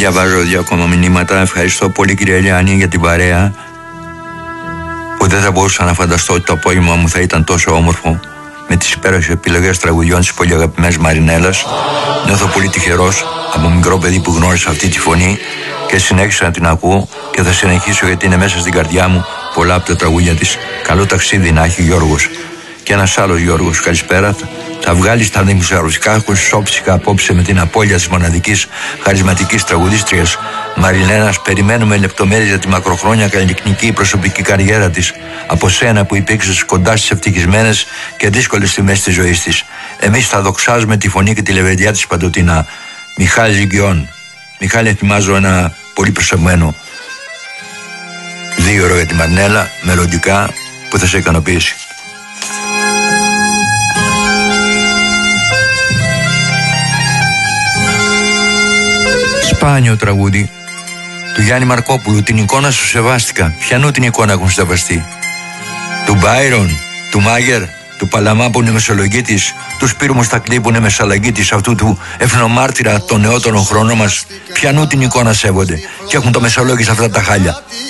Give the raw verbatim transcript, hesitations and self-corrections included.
Διαβάζω δύο ακόμα μηνύματα. Ευχαριστώ πολύ, κύριε Ελιάννη, για την παρέα. Που δεν θα μπορούσα να φανταστώ ότι το απόγευμα μου θα ήταν τόσο όμορφο, με τις υπέροχες επιλογές τραγουδιών της πολύ αγαπημένης Μαρινέλας. Νιώθω πολύ τυχερός από μικρό παιδί που γνώρισα αυτή τη φωνή και συνέχισα να την ακούω και θα συνεχίσω, γιατί είναι μέσα στην καρδιά μου πολλά από τα τραγούδια της. Καλό ταξίδι να έχει, Γιώργος. Και ένας άλλος Γιώργος, καλησπέρα. Θα βγάλει στα δημοσιογραφικά κονσόψικα απόψε με την απώλεια της μοναδικής χαρισματικής τραγουδίστριας Μαριλένας. Περιμένουμε λεπτομέρειες για τη μακροχρόνια καλλιτεχνική προσωπική καριέρα της, από σένα που υπήρξες κοντά στις ευτυχισμένες και δύσκολες στιγμές της ζωής της. Εμείς θα δοξάζουμε τη φωνή και τη λεβεντιά της παντοτινά. Μιχάλης Ζιγκιών. Μιχάλη, ετοιμάζω ένα πολύ προσεγμένο δύο ώρο για τη Μαρινέλα, μελλοντικά, που θα σε ικανοποιήσει. Σπάνιο τραγούδι του Γιάννη Μαρκόπουλου. Την εικόνα σου σεβάστηκα. Ποιανού την εικόνα έχουν σεβαστεί? Του Μπάιρον, του Μάγερ, του Παλαμά που είναι μεσολογγίτης, του Σπύρου Μουστακλή που είναι μεσαλλαγγίτης, αυτού του ευνομάρτυρα των νεότερων χρόνων μας? Ποιανού την εικόνα σέβονται και έχουν το μεσολόγιο σε αυτά τα χάλια?